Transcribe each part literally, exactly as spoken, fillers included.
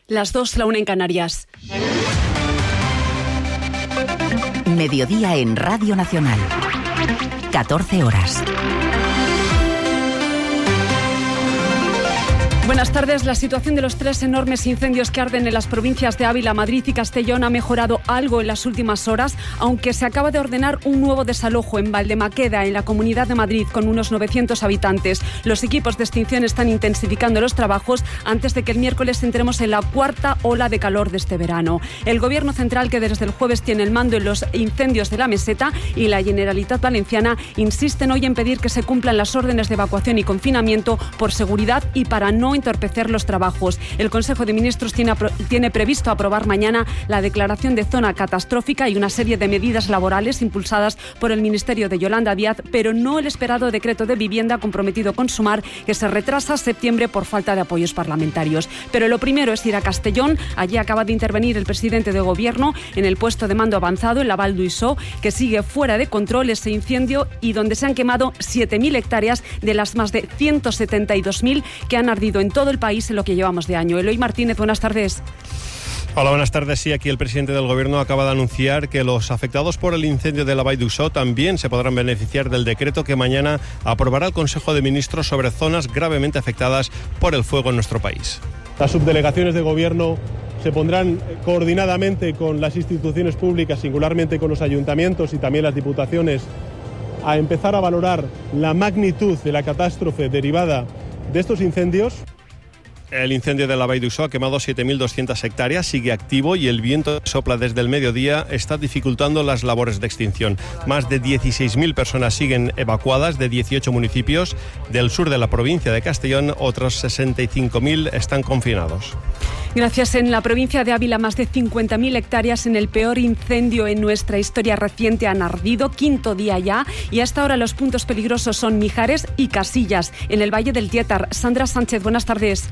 Las dos, la una en Canarias. Mediodía en Radio Nacional. catorce horas. Buenas tardes. La situación de los tres enormes incendios que arden en las provincias de Ávila, Madrid y Castellón ha mejorado algo en las últimas horas, aunque se acaba de ordenar un nuevo desalojo en Valdemaqueda, en la Comunidad de Madrid, con unos novecientos habitantes. Los equipos de extinción están intensificando los trabajos antes de que el miércoles entremos en la cuarta ola de calor de este verano. El Gobierno central, que desde el jueves tiene el mando en los incendios de la Meseta, y la Generalitat Valenciana insisten hoy en pedir que se cumplan las órdenes de evacuación y confinamiento por seguridad y para no entorpecer los trabajos. El Consejo de Ministros tiene, tiene previsto aprobar mañana la declaración de zona catastrófica y una serie de medidas laborales impulsadas por el Ministerio de Yolanda Díaz, pero no el esperado decreto de vivienda comprometido con Sumar, que se retrasa a septiembre por falta de apoyos parlamentarios. Pero lo primero es ir a Castellón. Allí acaba de intervenir el presidente de Gobierno en el puesto de mando avanzado, en la Val d'Uixó, que sigue fuera de control ese incendio y donde se han quemado siete mil hectáreas de las más de ciento setenta y dos mil que han ardido en todo el país en lo que llevamos de año. Eloy Martínez, buenas tardes. Hola, buenas tardes. Sí, aquí el presidente del Gobierno acaba de anunciar que los afectados por el incendio de la Vall d'Uixó también se podrán beneficiar del decreto que mañana aprobará el Consejo de Ministros sobre zonas gravemente afectadas por el fuego en nuestro país. Las subdelegaciones de Gobierno se pondrán coordinadamente con las instituciones públicas, singularmente con los ayuntamientos y también las diputaciones, a empezar a valorar la magnitud de la catástrofe derivada de estos incendios. El incendio de la Vall d'Uixó ha quemado siete mil doscientas hectáreas, sigue activo y el viento que sopla desde el mediodía está dificultando las labores de extinción. Más de dieciséis mil personas siguen evacuadas de dieciocho municipios del sur de la provincia de Castellón. Otros sesenta y cinco mil están confinados. Gracias. En la provincia de Ávila, más de cincuenta mil hectáreas en el peor incendio en nuestra historia reciente han ardido, quinto día ya, y hasta ahora los puntos peligrosos son Mijares y Casillas, en el Valle del Tietar. Sandra Sánchez, buenas tardes.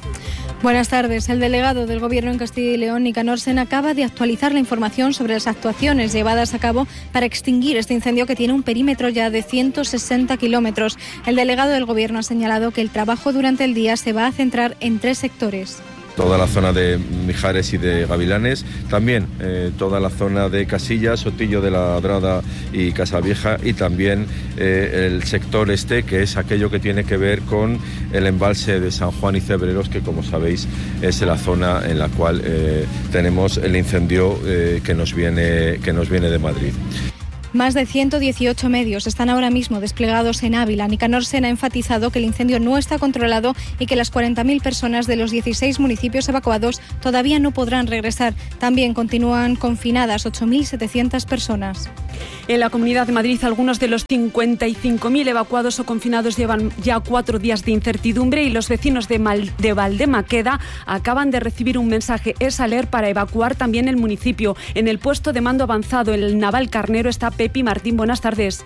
Buenas tardes. El delegado del Gobierno en Castilla y León, Nicanor Sena, acaba de actualizar la información sobre las actuaciones llevadas a cabo para extinguir este incendio que tiene un perímetro ya de ciento sesenta kilómetros. El delegado del Gobierno ha señalado que el trabajo durante el día se va a centrar en tres sectores. Toda la zona de Mijares y de Gavilanes, también eh, toda la zona de Casillas, Sotillo de la Ladrada y Casavieja, y también eh, el sector este, que es aquello que tiene que ver con el embalse de San Juan y Cebreros, que como sabéis es la zona en la cual eh, tenemos el incendio eh, que nos viene, que nos viene de Madrid. Más de ciento dieciocho medios están ahora mismo desplegados en Ávila. Nicanor Sena ha enfatizado que el incendio no está controlado y que las cuarenta mil personas de los dieciséis municipios evacuados todavía no podrán regresar. También continúan confinadas ocho mil setecientas personas. En la Comunidad de Madrid, algunos de los cincuenta y cinco mil evacuados o confinados llevan ya cuatro días de incertidumbre y los vecinos de, Mal, de Valdemaqueda acaban de recibir un mensaje ESALER para evacuar también el municipio. En el puesto de mando avanzado, en el Naval Carnero, está Pepi Martín. Buenas tardes.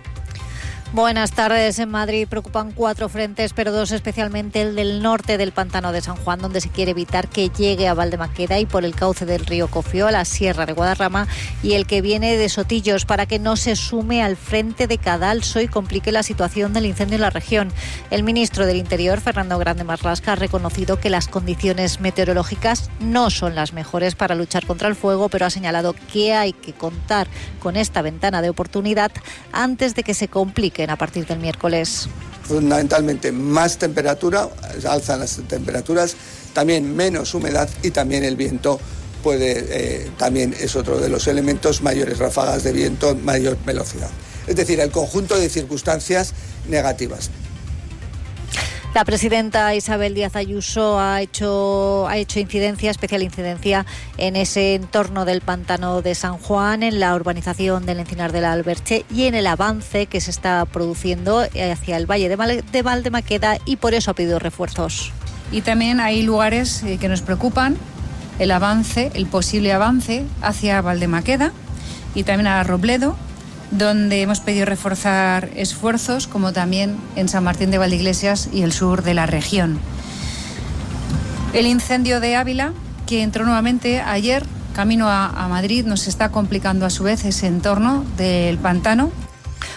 Buenas tardes. En Madrid preocupan cuatro frentes, pero dos especialmente, el del norte del Pantano de San Juan, donde se quiere evitar que llegue a Valdemaqueda, y por el cauce del río Cofió a la Sierra de Guadarrama, y el que viene de Sotillos, para que no se sume al frente de Cadalso y complique la situación del incendio en la región. El ministro del Interior, Fernando Grande Marlaska, ha reconocido que las condiciones meteorológicas no son las mejores para luchar contra el fuego, pero ha señalado que hay que contar con esta ventana de oportunidad antes de que se complique a partir del miércoles. Fundamentalmente más temperatura, alzan las temperaturas, también menos humedad y también el viento puede, eh, también es otro de los elementos, mayores ráfagas de viento, mayor velocidad. Es decir, el conjunto de circunstancias negativas. La presidenta Isabel Díaz Ayuso ha hecho, ha hecho incidencia, especial incidencia en ese entorno del Pantano de San Juan, en la urbanización del Encinar de la Alberche y en el avance que se está produciendo hacia el Valle de Valdemaqueda, y por eso ha pedido refuerzos. Y también hay lugares que nos preocupan, el avance, el posible avance hacia Valdemaqueda y también a Robledo, donde hemos pedido reforzar esfuerzos, como también en San Martín de Valdeiglesias y el sur de la región. El incendio de Ávila, que entró nuevamente ayer camino a, a Madrid, nos está complicando a su vez ese entorno del pantano.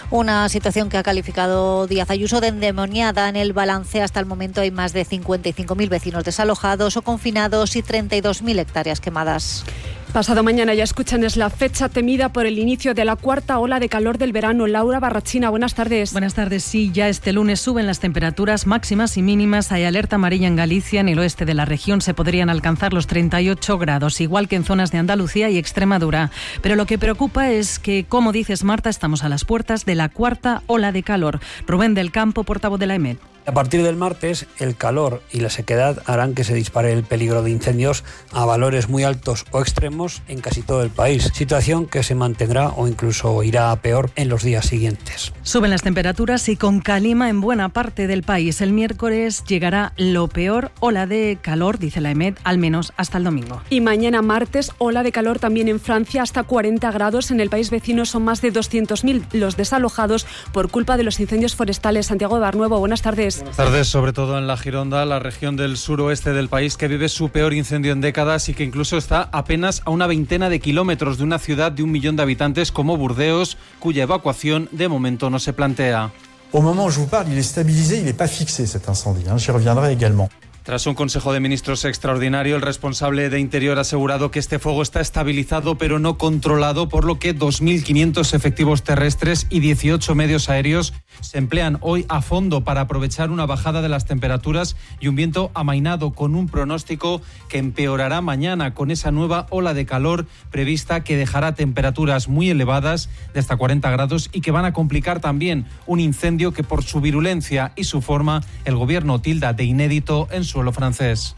Una situación que ha calificado Díaz Ayuso de endemoniada. En el balance hasta el momento hay más de cincuenta y cinco mil vecinos desalojados o confinados y treinta y dos mil hectáreas quemadas. Pasado mañana, ya escuchan, es la fecha temida por el inicio de la cuarta ola de calor del verano. Laura Barrachina, buenas tardes. Buenas tardes. Sí, ya este lunes suben las temperaturas máximas y mínimas. Hay alerta amarilla en Galicia. En el oeste de la región se podrían alcanzar los treinta y ocho grados, igual que en zonas de Andalucía y Extremadura. Pero lo que preocupa es que, como dices, Marta, estamos a las puertas de la cuarta ola de calor. Rubén del Campo, portavoz de la E M E D. A partir del martes, el calor y la sequedad harán que se dispare el peligro de incendios a valores muy altos o extremos en casi todo el país, situación que se mantendrá o incluso irá a peor en los días siguientes. Suben las temperaturas y con calima en buena parte del país. El miércoles llegará lo peor, ola de calor, dice la E M E D, al menos hasta el domingo. Y mañana martes, ola de calor también en Francia, hasta cuarenta grados. En el país vecino son más de doscientos mil los desalojados por culpa de los incendios forestales. Santiago de Barnuevo, buenas tardes. Buenas tardes, sobre todo en la Gironda, la región del suroeste del país que vive su peor incendio en décadas y que incluso está apenas a una veintena de kilómetros de una ciudad de un millón de habitantes como Burdeos, cuya evacuación de momento no se plantea. Au moment où je vous parle, il est stabilisé, il n'est pas fixé cet incendie, hein, j'y reviendrai également. Tras un Consejo de Ministros extraordinario, el responsable de Interior ha asegurado que este fuego está estabilizado pero no controlado, por lo que dos mil quinientos efectivos terrestres y dieciocho medios aéreos se emplean hoy a fondo para aprovechar una bajada de las temperaturas y un viento amainado, con un pronóstico que empeorará mañana con esa nueva ola de calor prevista que dejará temperaturas muy elevadas de hasta cuarenta grados y que van a complicar también un incendio que por su virulencia y su forma el gobierno tilda de inédito en suelo francés.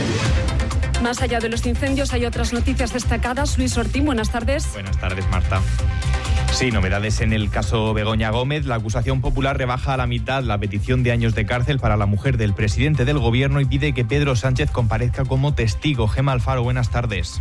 Más allá de los incendios hay otras noticias destacadas. Luis Ortín, buenas tardes. Buenas tardes, Marta. Sí, novedades en el caso Begoña Gómez. La acusación popular rebaja a la mitad la petición de años de cárcel para la mujer del presidente del gobierno y pide que Pedro Sánchez comparezca como testigo. Gemma Alfaro, buenas tardes.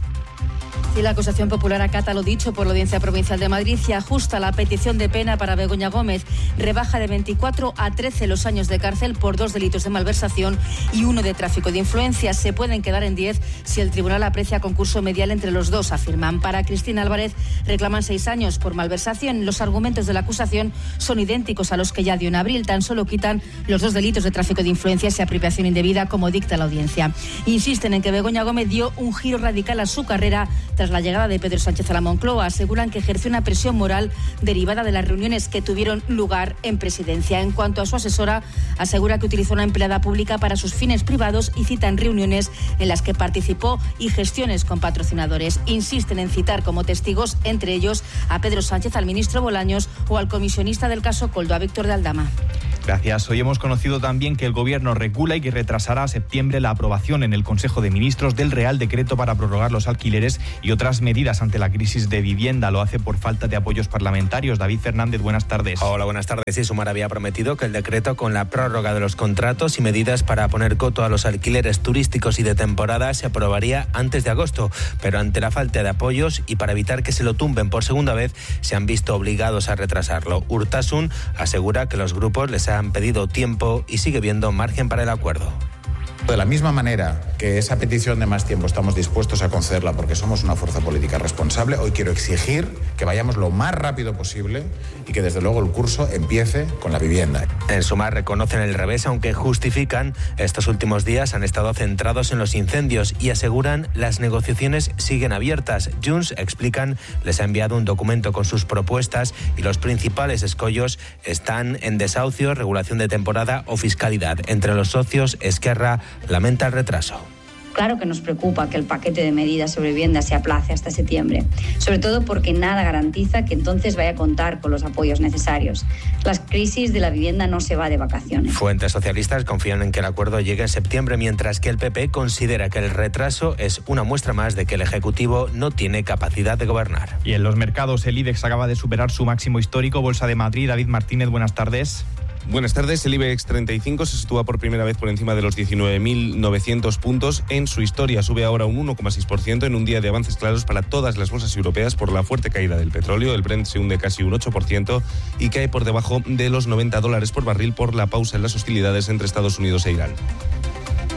Y la acusación popular acata lo dicho por la Audiencia Provincial de Madrid y ajusta la petición de pena para Begoña Gómez. Rebaja de veinticuatro a trece los años de cárcel por dos delitos de malversación y uno de tráfico de influencias. Se pueden quedar en diez si el tribunal aprecia concurso medial entre los dos, afirman. Para Cristina Álvarez reclaman seis años por malversación. Los argumentos de la acusación son idénticos a los que ya dio en abril. Tan solo quitan los dos delitos de tráfico de influencias y apropiación indebida, como dicta la audiencia. Insisten en que Begoña Gómez dio un giro radical a su carrera tras la llegada de Pedro Sánchez a la Moncloa. Aseguran que ejerció una presión moral derivada de las reuniones que tuvieron lugar en presidencia. En cuanto a su asesora, asegura que utilizó una empleada pública para sus fines privados y citan reuniones en las que participó y gestiones con patrocinadores. Insisten en citar como testigos, entre ellos, a Pedro Sánchez, al ministro Bolaños o al comisionista del caso Koldo, a Víctor de Aldama. Gracias. Hoy hemos conocido también que el Gobierno recula y que retrasará a septiembre la aprobación en el Consejo de Ministros del Real Decreto para prorrogar los alquileres y otras medidas ante la crisis de vivienda. Lo hace por falta de apoyos parlamentarios. David Fernández, buenas tardes. Hola, buenas tardes. Sí, Sumar había prometido que el decreto con la prórroga de los contratos y medidas para poner coto a los alquileres turísticos y de temporada se aprobaría antes de agosto, pero ante la falta de apoyos y para evitar que se lo tumben por segunda vez, se han visto obligados a retrasarlo. Urtasun asegura que los grupos les han pedido tiempo y sigue viendo margen para el acuerdo. De la misma manera que esa petición de más tiempo estamos dispuestos a concederla porque somos una fuerza política responsable, hoy quiero exigir que vayamos lo más rápido posible y que desde luego el curso empiece con la vivienda. En Sumar reconocen el revés, aunque justifican estos últimos días han estado centrados en los incendios y aseguran las negociaciones siguen abiertas. Junts, explican, les ha enviado un documento con sus propuestas y los principales escollos están en desahucio, regulación de temporada o fiscalidad. Entre los socios, Esquerra lamenta el retraso. Claro que nos preocupa que el paquete de medidas sobre vivienda se aplace hasta septiembre, sobre todo porque nada garantiza que entonces vaya a contar con los apoyos necesarios. La crisis de la vivienda no se va de vacaciones. Fuentes socialistas confían en que el acuerdo llegue en septiembre, mientras que el P P considera que el retraso es una muestra más de que el Ejecutivo no tiene capacidad de gobernar. Y en los mercados, el IBEX acaba de superar su máximo histórico. Bolsa de Madrid, David Martínez, buenas tardes. Buenas tardes. El IBEX treinta y cinco se sitúa por primera vez por encima de los diecinueve mil novecientos puntos en su historia. Sube ahora un uno coma seis por ciento en un día de avances claros para todas las bolsas europeas por la fuerte caída del petróleo. El Brent se hunde casi un ocho por ciento y cae por debajo de los noventa dólares por barril por la pausa en las hostilidades entre Estados Unidos e Irán.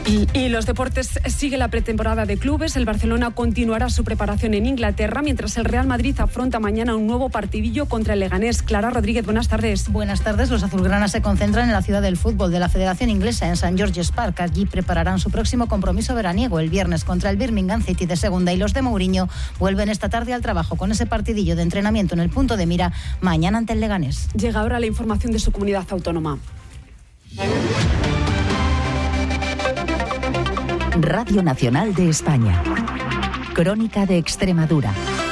Y los deportes, sigue la pretemporada de clubes. El Barcelona continuará su preparación en Inglaterra, mientras el Real Madrid afronta mañana un nuevo partidillo contra el Leganés. Clara Rodríguez, buenas tardes. Buenas tardes. Los azulgranas se concentran en la ciudad del fútbol de la Federación Inglesa, en Saint George's Park. Allí prepararán su próximo compromiso veraniego el viernes contra el Birmingham City de segunda, y los de Mourinho vuelven esta tarde al trabajo con ese partidillo de entrenamiento en el punto de mira mañana ante el Leganés. Llega ahora la información de su comunidad autónoma. Radio Nacional de España. Crónica de Extremadura.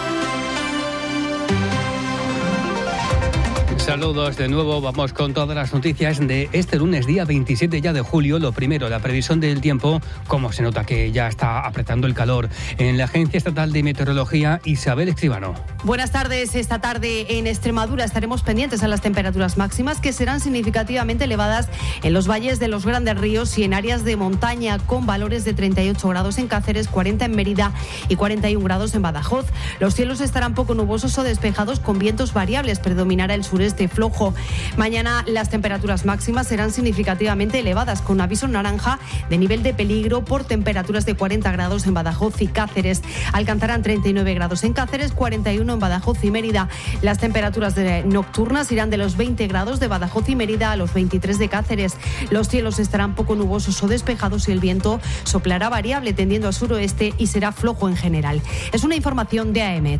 Saludos de nuevo, vamos con todas las noticias de este lunes, día veintisiete ya de julio. Lo primero, la previsión del tiempo, como se nota que ya está apretando el calor. En la Agencia Estatal de Meteorología, Isabel Escribano. Buenas tardes. Esta tarde en Extremadura estaremos pendientes a las temperaturas máximas, que serán significativamente elevadas en los valles de los grandes ríos y en áreas de montaña, con valores de treinta y ocho grados en Cáceres, cuarenta en Mérida y cuarenta y un grados en Badajoz. Los cielos estarán poco nubosos o despejados, con vientos variables. Predominará el sureste flojo. Mañana las temperaturas máximas serán significativamente elevadas, con aviso naranja de nivel de peligro por temperaturas de cuarenta grados en Badajoz y Cáceres. Alcanzarán treinta y nueve grados en Cáceres, cuarenta y uno en Badajoz y Mérida. Las temperaturas de nocturnas irán de los veinte grados de Badajoz y Mérida a los veintitrés de Cáceres. Los cielos estarán poco nubosos o despejados y el viento soplará variable, tendiendo a suroeste, y será flojo en general. Es una información de AEMET.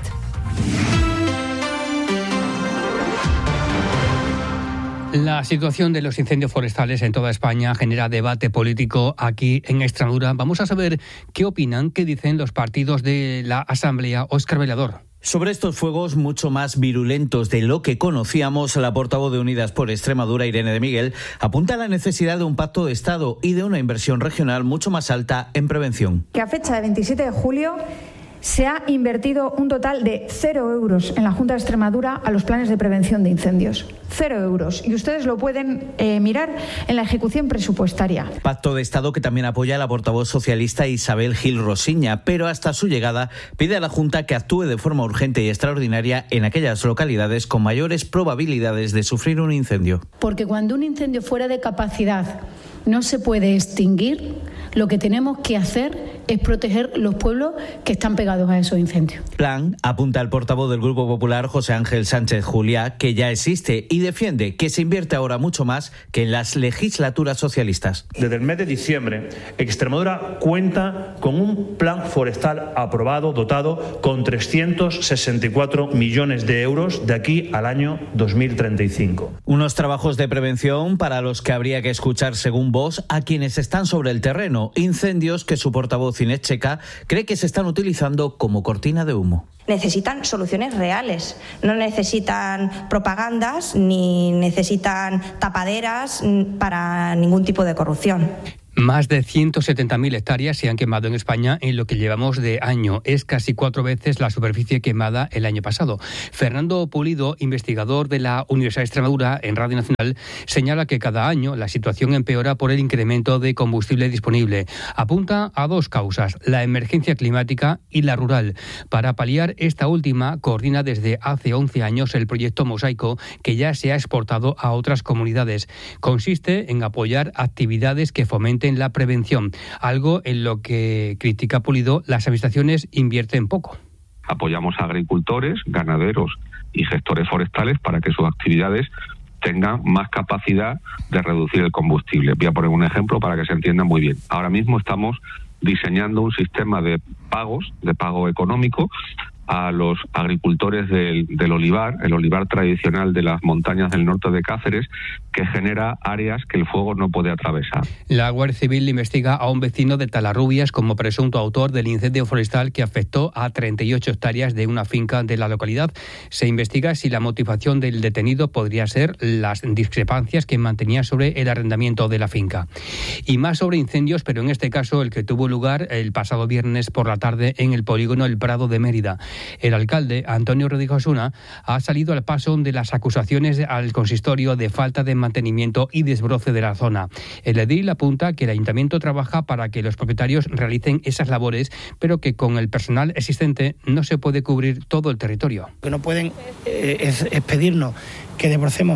La situación de los incendios forestales en toda España genera debate político aquí en Extremadura. Vamos a saber qué opinan, qué dicen los partidos de la Asamblea. Óscar Velador. Sobre estos fuegos mucho más virulentos de lo que conocíamos, la portavoz de Unidas por Extremadura, Irene de Miguel, apunta a la necesidad de un pacto de Estado y de una inversión regional mucho más alta en prevención. Que a fecha de veintisiete de julio se ha invertido un total de cero euros en la Junta de Extremadura a los planes de prevención de incendios. Cero euros. Y ustedes lo pueden eh, mirar en la ejecución presupuestaria. Pacto de Estado que también apoya la portavoz socialista Isabel Gil Rosiña, pero hasta su llegada pide a la Junta que actúe de forma urgente y extraordinaria en aquellas localidades con mayores probabilidades de sufrir un incendio. Porque cuando un incendio fuera de capacidad no se puede extinguir, lo que tenemos que hacer es proteger los pueblos que están pegados a esos incendios. Plan, apunta el portavoz del Grupo Popular, José Ángel Sánchez Juliá, que ya existe, y defiende que se invierte ahora mucho más que en las legislaturas socialistas. Desde el mes de diciembre, Extremadura cuenta con un plan forestal aprobado, dotado con trescientos sesenta y cuatro millones de euros de aquí al año dos mil treinta y cinco. Unos trabajos de prevención para los que habría que escuchar, según Vox, a quienes están sobre el terreno. Incendios que su portavoz Inés Checa cree que se están utilizando como cortina de humo. Necesitan soluciones reales, no necesitan propagandas ni necesitan tapaderas para ningún tipo de corrupción. Más de ciento setenta mil hectáreas se han quemado en España en lo que llevamos de año. Es casi cuatro veces la superficie quemada el año pasado. Fernando Pulido, investigador de la Universidad de Extremadura en Radio Nacional, señala que cada año la situación empeora por el incremento de combustible disponible. Apunta a dos causas, la emergencia climática y la rural. Para paliar esta última, coordina desde hace once años el proyecto Mosaico, que ya se ha exportado a otras comunidades. Consiste en apoyar actividades que fomenten en la prevención, algo en lo que critica Pulido las administraciones invierten poco. Apoyamos a agricultores, ganaderos y gestores forestales para que sus actividades tengan más capacidad de reducir el combustible. Voy a poner un ejemplo para que se entienda muy bien. Ahora mismo estamos diseñando un sistema de pagos, de pago económico, a los agricultores del, del olivar, el olivar tradicional de las montañas del norte de Cáceres, que genera áreas que el fuego no puede atravesar. La Guardia Civil investiga a un vecino de Talarrubias como presunto autor del incendio forestal que afectó a treinta y ocho hectáreas de una finca de la localidad. Se investiga si la motivación del detenido podría ser las discrepancias que mantenía sobre el arrendamiento de la finca. Y más sobre incendios, pero en este caso el que tuvo lugar el pasado viernes por la tarde en el polígono El Prado de Mérida. El alcalde, Antonio Rodríguez Osuna, ha salido al paso de las acusaciones al consistorio de falta de mantenimiento y desbroce de la zona. El edil apunta que el ayuntamiento trabaja para que los propietarios realicen esas labores, pero que con el personal existente no se puede cubrir todo el territorio. Lo que no pueden eh, es, es pedirnos que desbrocemos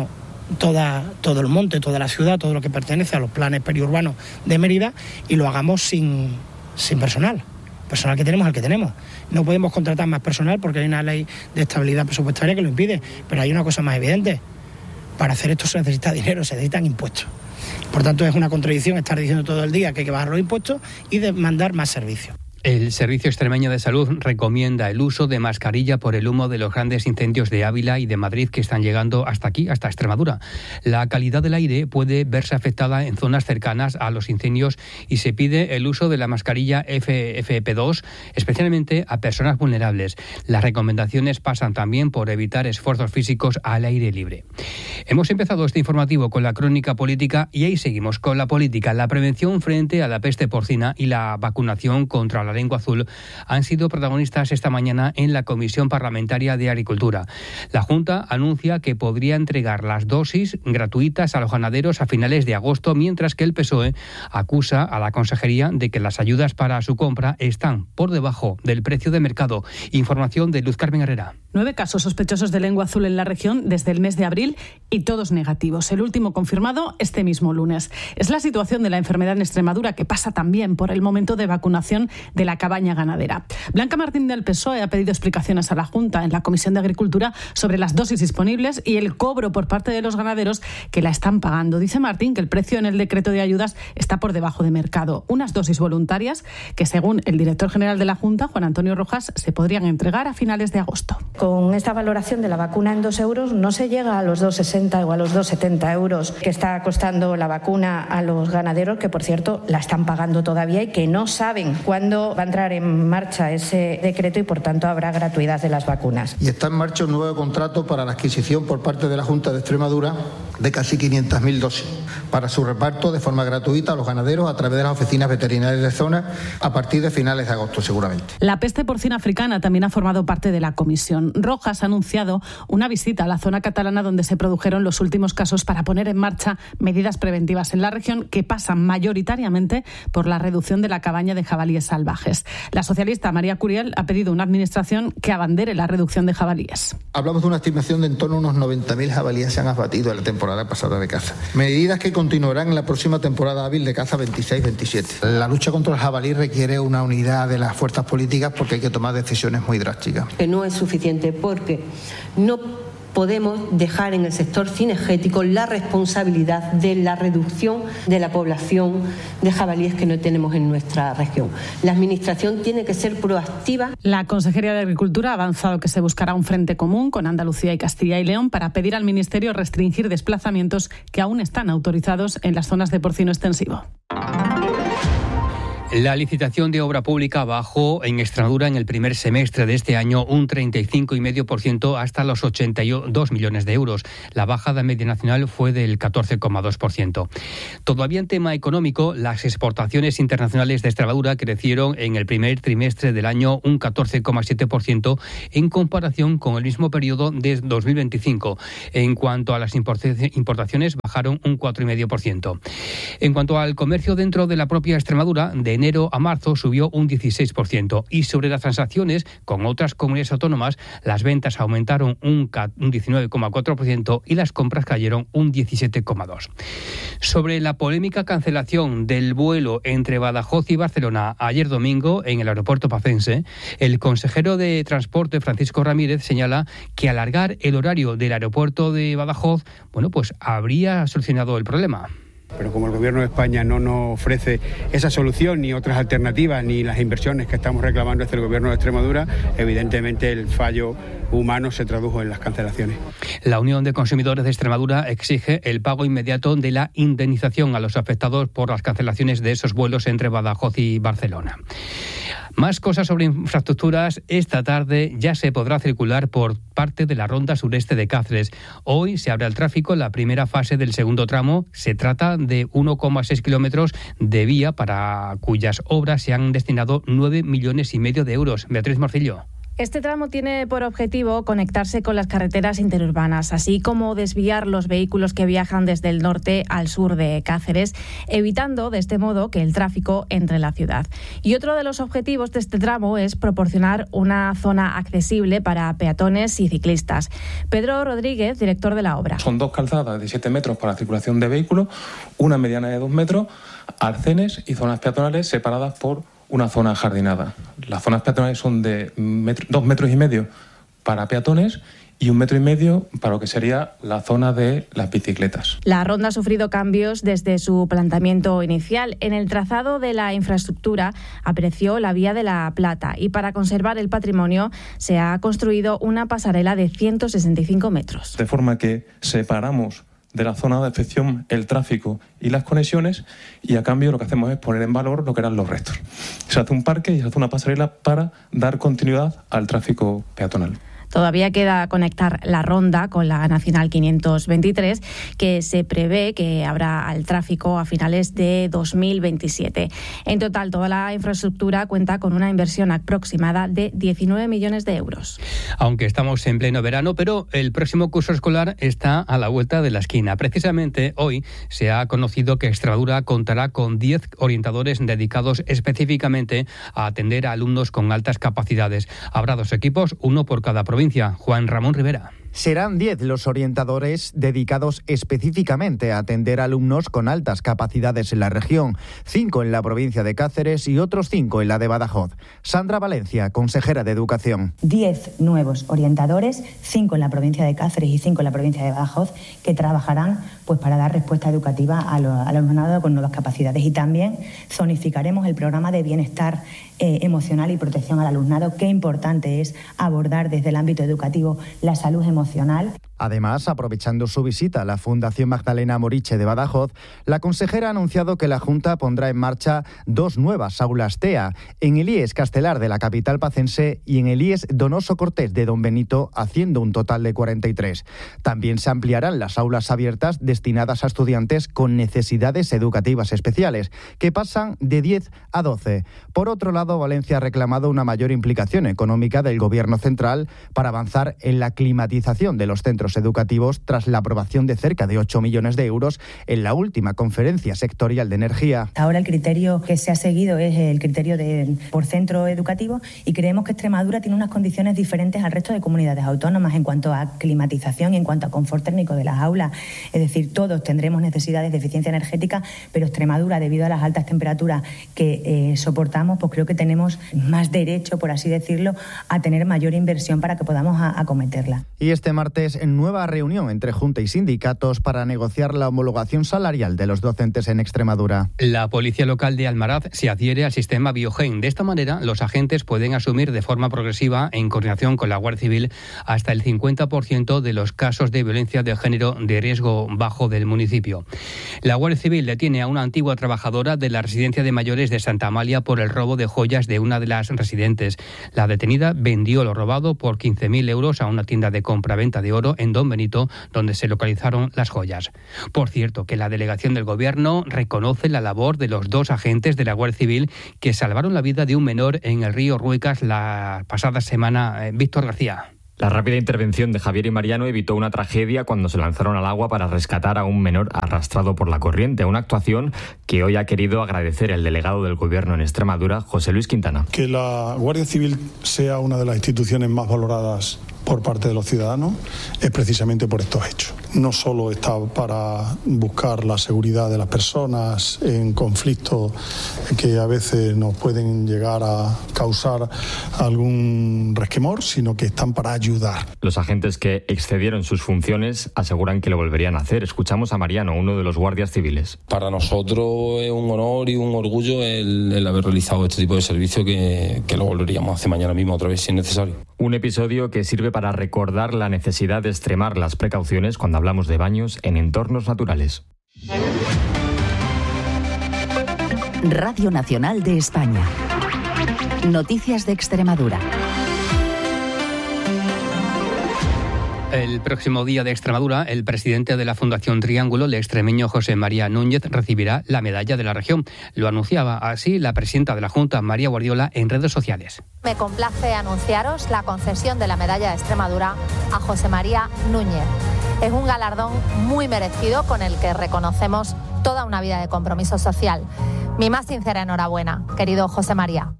toda, todo el monte, toda la ciudad, todo lo que pertenece a los planes periurbanos de Mérida, y lo hagamos sin, sin personal. Personal que tenemos, el que tenemos. No podemos contratar más personal porque hay una ley de estabilidad presupuestaria que lo impide, pero hay una cosa más evidente. Para hacer esto se necesita dinero, se necesitan impuestos. Por tanto, es una contradicción estar diciendo todo el día que hay que bajar los impuestos y demandar más servicios. El Servicio Extremeño de Salud recomienda el uso de mascarilla por el humo de los grandes incendios de Ávila y de Madrid que están llegando hasta aquí, hasta Extremadura. La calidad del aire puede verse afectada en zonas cercanas a los incendios y se pide el uso de la mascarilla F F P dos, especialmente a personas vulnerables. Las recomendaciones pasan también por evitar esfuerzos físicos al aire libre. Hemos empezado este informativo con la crónica política y ahí seguimos con la política. La prevención frente a la peste porcina y la vacunación contra la La lengua azul han sido protagonistas esta mañana en la Comisión Parlamentaria de Agricultura. La Junta anuncia que podría entregar las dosis gratuitas a los ganaderos a finales de agosto, mientras que el P S O E acusa a la Consejería de que las ayudas para su compra están por debajo del precio de mercado. Información de Luz Carmen Herrera. Nueve casos sospechosos de lengua azul en la región desde el mes de abril y todos negativos. El último confirmado este mismo lunes. Es la situación de la enfermedad en Extremadura, que pasa también por el momento de vacunación de la cabaña ganadera. Blanca Martín del P S O E ha pedido explicaciones a la Junta en la Comisión de Agricultura sobre las dosis disponibles y el cobro por parte de los ganaderos que la están pagando. Dice Martín que el precio en el decreto de ayudas está por debajo de mercado. Unas dosis voluntarias que, según el director general de la Junta, Juan Antonio Rojas, se podrían entregar a finales de agosto. Con esta valoración de la vacuna en dos euros no se llega a los dos sesenta o a los dos setenta euros que está costando la vacuna a los ganaderos, que por cierto la están pagando todavía y que no saben cuándo va a entrar en marcha ese decreto y por tanto habrá gratuidad de las vacunas. Y está en marcha un nuevo contrato para la adquisición por parte de la Junta de Extremadura de casi quinientas mil dosis para su reparto de forma gratuita a los ganaderos a través de las oficinas veterinarias de zona a partir de finales de agosto seguramente. La peste porcina africana también ha formado parte de la comisión. Rojas ha anunciado una visita a la zona catalana donde se produjeron los últimos casos para poner en marcha medidas preventivas en la región que pasan mayoritariamente por la reducción de la cabaña de jabalíes salvajes. La socialista María Curiel ha pedido una administración que abandere la reducción de jabalíes. Hablamos de una estimación de en torno a unos noventa mil jabalíes se han abatido en la temporada pasada de caza. Medidas que continuarán en la próxima temporada hábil de caza veintiséis veintisiete. La lucha contra el jabalí requiere una unidad de las fuerzas políticas porque hay que tomar decisiones muy drásticas. Que no es suficiente porque no podemos dejar en el sector cinegético la responsabilidad de la reducción de la población de jabalíes que no tenemos en nuestra región. La Administración tiene que ser proactiva. La Consejería de Agricultura ha avanzado que se buscará un frente común con Andalucía y Castilla y León para pedir al Ministerio restringir desplazamientos que aún están autorizados en las zonas de porcino extensivo. La licitación de obra pública bajó en Extremadura en el primer semestre de este año un treinta y cinco coma cinco por ciento hasta los ochenta y dos millones de euros. La bajada media nacional fue del catorce coma dos por ciento. Todavía en tema económico, las exportaciones internacionales de Extremadura crecieron en el primer trimestre del año un catorce coma siete por ciento en comparación con el mismo periodo de dos mil veinticinco. En cuanto a las importaciones, bajaron un cuatro coma cinco por ciento. En cuanto al comercio dentro de la propia Extremadura, de enero a marzo subió un dieciséis por ciento y sobre las transacciones con otras comunidades autónomas, las ventas aumentaron un diecinueve coma cuatro por ciento y las compras cayeron un diecisiete coma dos por ciento. Sobre la polémica cancelación del vuelo entre Badajoz y Barcelona ayer domingo en el aeropuerto pacense, el consejero de Transporte, Francisco Ramírez, señala que alargar el horario del aeropuerto de Badajoz, bueno, pues habría solucionado el problema. Pero como el Gobierno de España no nos ofrece esa solución, ni otras alternativas, ni las inversiones que estamos reclamando desde el Gobierno de Extremadura, evidentemente el fallo humano se tradujo en las cancelaciones. La Unión de Consumidores de Extremadura exige el pago inmediato de la indemnización a los afectados por las cancelaciones de esos vuelos entre Badajoz y Barcelona. Más cosas sobre infraestructuras. Esta tarde ya se podrá circular por parte de la ronda sureste de Cáceres. Hoy se abre al tráfico la primera fase del segundo tramo. Se trata de uno coma seis kilómetros de vía para cuyas obras se han destinado nueve millones y medio de euros. Beatriz Morcillo. Este tramo tiene por objetivo conectarse con las carreteras interurbanas, así como desviar los vehículos que viajan desde el norte al sur de Cáceres, evitando de este modo que el tráfico entre en la ciudad. Y otro de los objetivos de este tramo es proporcionar una zona accesible para peatones y ciclistas. Pedro Rodríguez, director de la obra. Son dos calzadas de siete metros para circulación de vehículos, una mediana de dos metros, arcenes y zonas peatonales separadas por una zona jardinada. Las zonas peatonales son de metro, dos metros y medio para peatones y un metro y medio para lo que sería la zona de las bicicletas. La ronda ha sufrido cambios desde su planteamiento inicial. En el trazado de la infraestructura apareció la Vía de la Plata y para conservar el patrimonio se ha construido una pasarela de ciento sesenta y cinco metros. De forma que separamos de la zona de afección el tráfico y las conexiones, y a cambio lo que hacemos es poner en valor lo que eran los restos. Se hace un parque y se hace una pasarela para dar continuidad al tráfico peatonal. Todavía queda conectar la ronda con la Nacional quinientos veintitrés, que se prevé que habrá al tráfico a finales de dos mil veintisiete. En total, toda la infraestructura cuenta con una inversión aproximada de diecinueve millones de euros. Aunque estamos en pleno verano, pero el próximo curso escolar está a la vuelta de la esquina. Precisamente hoy se ha conocido que Extremadura contará con diez orientadores dedicados específicamente a atender a alumnos con altas capacidades. Habrá dos equipos, uno por cada provincia. Juan Ramón Rivera. Serán diez los orientadores dedicados específicamente a atender a alumnos con altas capacidades en la región, cinco en la provincia de Cáceres y otros cinco en la de Badajoz. Sandra Valencia, consejera de Educación. diez nuevos orientadores, cinco en la provincia de Cáceres y cinco en la provincia de Badajoz, que trabajarán pues para dar respuesta educativa a lo, al alumnado con nuevas capacidades. Y también zonificaremos el programa de bienestar eh, emocional y protección al alumnado. Qué importante es abordar desde el ámbito educativo la salud emocional. Además, aprovechando su visita a la Fundación Magdalena Moriche de Badajoz, la consejera ha anunciado que la Junta pondrá en marcha dos nuevas aulas T E A, en el I E S Castelar de la capital pacense y en el I E S Donoso Cortés de Don Benito, haciendo un total de cuarenta y tres. También se ampliarán las aulas abiertas destinadas a estudiantes con necesidades educativas especiales, que pasan de diez a doce. Por otro lado, Valencia ha reclamado una mayor implicación económica del Gobierno central para avanzar en la climatización de los centros educativos tras la aprobación de cerca de ocho millones de euros en la última conferencia sectorial de energía. Ahora el criterio que se ha seguido es el criterio de, por centro educativo, y creemos que Extremadura tiene unas condiciones diferentes al resto de comunidades autónomas en cuanto a climatización y en cuanto a confort térmico de las aulas. Es decir, todos tendremos necesidades de eficiencia energética, pero Extremadura, debido a las altas temperaturas que eh, soportamos, pues creo que tenemos más derecho, por así decirlo, a tener mayor inversión para que podamos a, acometerla. Y este martes, en nueva reunión entre Junta y sindicatos para negociar la homologación salarial de los docentes en Extremadura. La policía local de Almaraz se adhiere al sistema Biogen. De esta manera, los agentes pueden asumir de forma progresiva, en coordinación con la Guardia Civil, hasta el cincuenta por ciento de los casos de violencia de género de riesgo bajo del municipio. La Guardia Civil detiene a una antigua trabajadora de la residencia de mayores de Santa Amalia por el robo de joyas de una de las residentes. La detenida vendió lo robado por quince mil euros a una tienda de compra-venta de oro en Don Benito, donde se localizaron las joyas. Por cierto, que la delegación del Gobierno reconoce la labor de los dos agentes de la Guardia Civil que salvaron la vida de un menor en el río Ruecas la pasada semana. Eh, Víctor García. La rápida intervención de Javier y Mariano evitó una tragedia cuando se lanzaron al agua para rescatar a un menor arrastrado por la corriente, una actuación que hoy ha querido agradecer el delegado del Gobierno en Extremadura, José Luis Quintana. Que la Guardia Civil sea una de las instituciones más valoradas por parte de los ciudadanos es precisamente por estos hechos. No solo está para buscar la seguridad de las personas en conflictos que a veces nos pueden llegar a causar algún resquemor, sino que están para ayudar. Los agentes que excedieron sus funciones aseguran que lo volverían a hacer. Escuchamos a Mariano, uno de los guardias civiles. Para nosotros es un honor y un orgullo el, el haber realizado este tipo de servicio, que, que lo volveríamos a hacer mañana mismo otra vez si es necesario. Un episodio que sirve para recordar la necesidad de extremar las precauciones cuando hablamos de baños en entornos naturales. Radio Nacional de España. Noticias de Extremadura. El próximo día de Extremadura, el presidente de la Fundación Triángulo, el extremeño José María Núñez, recibirá la medalla de la región. Lo anunciaba así la presidenta de la Junta, María Guardiola, en redes sociales. Me complace anunciaros la concesión de la medalla de Extremadura a José María Núñez. Es un galardón muy merecido con el que reconocemos toda una vida de compromiso social. Mi más sincera enhorabuena, querido José María.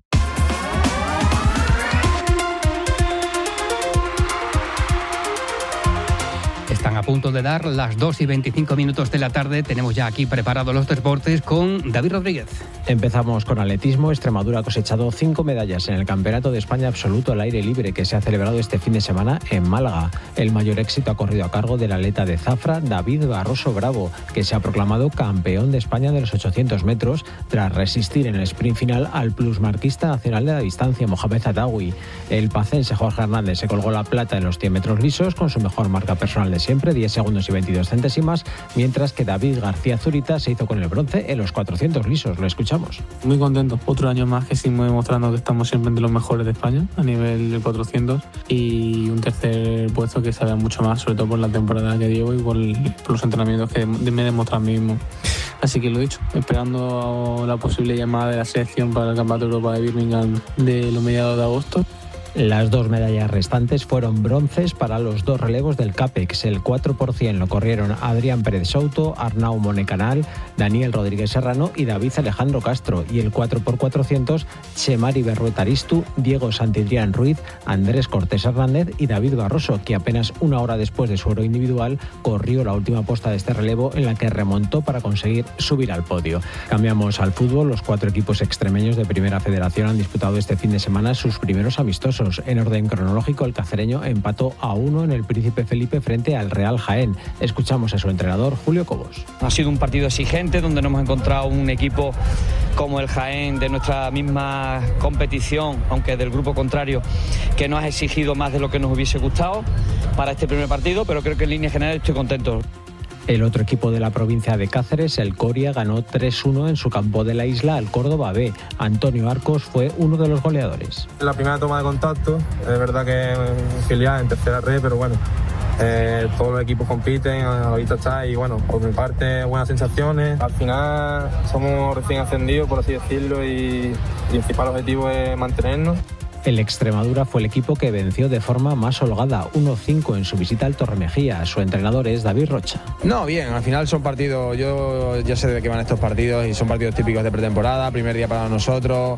Están a punto de dar las dos y veinticinco minutos de la tarde. Tenemos ya aquí preparados los deportes con David Rodríguez. Empezamos con atletismo. Extremadura ha cosechado cinco medallas en el Campeonato de España Absoluto al Aire Libre que se ha celebrado este fin de semana en Málaga. El mayor éxito ha corrido a cargo del atleta de Zafra, David Barroso Bravo, que se ha proclamado campeón de España de los ochocientos metros tras resistir en el sprint final al plusmarquista nacional de la distancia, Mohamed Atawi. El pacense Jorge Hernández se colgó la plata en los cien metros lisos con su mejor marca personal de siempre, diez segundos y veintidós centésimas, mientras que David García Zurita se hizo con el bronce en los cuatrocientos lisos. Lo escuchamos. Muy contento, otro año más que seguimos demostrando que estamos siempre entre los mejores de España a nivel de cuatrocientos, y un tercer puesto que sabe mucho más, sobre todo por la temporada que llevo y por, el, por los entrenamientos que me he demostrado a mí mismo. Así que lo he dicho, esperando la posible llamada de la selección para el Campeonato de Europa de Birmingham de los mediados de agosto. Las dos medallas restantes fueron bronces para los dos relevos del CAPEX. El cuatro por ciento lo corrieron Adrián Pérez Souto, Arnau Monecanal, Daniel Rodríguez Serrano y David Alejandro Castro. Y el cuatro por cuatrocientos, Chemari Berrueta Aristu, Diego Santidrián Ruiz, Andrés Cortés Hernández y David Barroso, que apenas una hora después de su oro individual corrió la última posta de este relevo en la que remontó para conseguir subir al podio. Cambiamos al fútbol. Los cuatro equipos extremeños de Primera Federación han disputado este fin de semana sus primeros amistosos. En orden cronológico, el cacereño empató a uno en el Príncipe Felipe frente al Real Jaén. Escuchamos a su entrenador, Julio Cobos. Ha sido un partido exigente donde nos hemos encontrado un equipo como el Jaén de nuestra misma competición, aunque del grupo contrario, que nos ha exigido más de lo que nos hubiese gustado para este primer partido, pero creo que en línea general estoy contento. El otro equipo de la provincia de Cáceres, el Coria, ganó tres uno en su campo de la isla al Córdoba B. Antonio Arcos fue uno de los goleadores. La primera toma de contacto, es verdad que en filial, en tercera red, pero bueno, eh, todos los equipos compiten, ahorita está, y bueno, por mi parte, buenas sensaciones. Al final somos recién ascendidos, por así decirlo, y el principal objetivo es mantenernos. El Extremadura fue el equipo que venció de forma más holgada, uno cinco en su visita al Torremejía. Su entrenador es David Rocha. No, bien, al final son partidos, yo ya sé de qué van estos partidos y son partidos típicos de pretemporada, primer día para nosotros,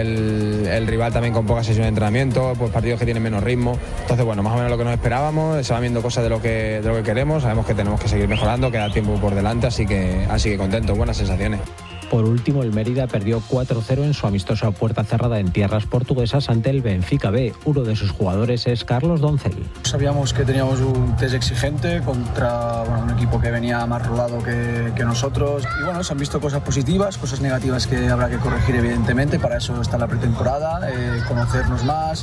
el, el rival también con poca sesión de entrenamiento, pues partidos que tienen menos ritmo. Entonces, bueno, más o menos lo que nos esperábamos, se van viendo cosas de lo que, de lo que queremos, sabemos que tenemos que seguir mejorando, queda tiempo por delante, así que, así que contentos, buenas sensaciones. Por último, el Mérida perdió cuatro cero en su amistosa puerta cerrada en tierras portuguesas ante el Benfica B. Uno de sus jugadores es Carlos Doncel. Sabíamos que teníamos un test exigente contra bueno, un equipo que venía más rodado que, que nosotros. Y bueno, se han visto cosas positivas, cosas negativas que habrá que corregir evidentemente. Para eso está la pretemporada, eh, conocernos más,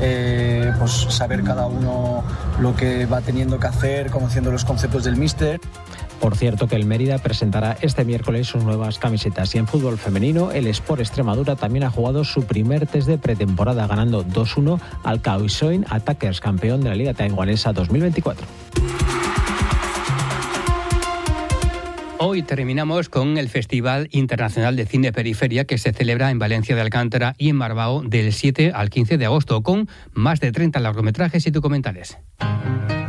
eh, pues saber cada uno lo que va teniendo que hacer, conociendo los conceptos del míster. Por cierto que el Mérida presentará este miércoles sus nuevas camisetas. Y en fútbol femenino, el Sport Extremadura también ha jugado su primer test de pretemporada, ganando dos uno al Kaohsiung Attackers, campeón de la Liga Taiwanesa dos mil veinticuatro. Hoy terminamos con el Festival Internacional de Cine Periferia, que se celebra en Valencia de Alcántara y en Marbao del siete al quince de agosto, con más de treinta largometrajes y documentales.